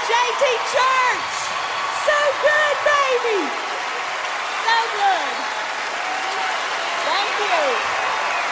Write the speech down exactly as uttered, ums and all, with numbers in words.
J T Church. So good, baby. So good. Thank you.